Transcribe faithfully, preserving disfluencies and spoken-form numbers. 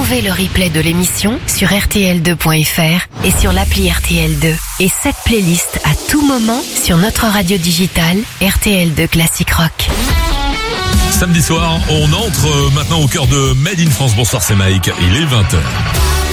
Retrouvez le replay de l'émission sur R T L deux point F R et sur l'appli R T L deux. Et cette playlist à tout moment sur notre radio digitale R T L deux Classic Rock. Samedi soir, on entre maintenant au cœur de Made in France. Bonsoir, c'est Mike. Il est vingt heures.